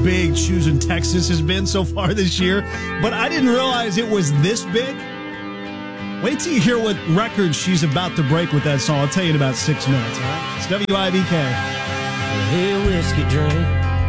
big Choosing Texas has been so far this year, but I didn't realize it was this big. Wait till you hear what record she's about to break with that song. I'll tell you in about 6 minutes. All right? It's WIBK. Hey, whiskey drink.